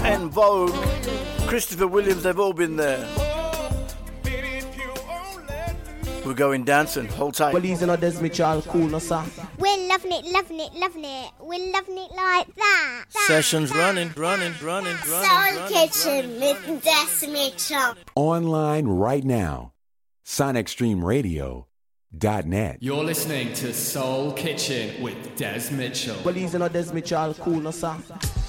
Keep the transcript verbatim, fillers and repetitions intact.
En Vogue, Christopher Williams, they've all been there. We're going dancing, hold tight. Well, he's in a Des Mitchell, cool, no sir. We're loving it, loving it, loving it. We're loving it like that. that Sessions that, running, running, running, running. Soul Kitchen with Des Mitchell. Online right now. Sonic Extreme Radio dot net. You're listening to Soul Kitchen with Des Mitchell. Well, he's in a Des Mitchell, cool, no sir.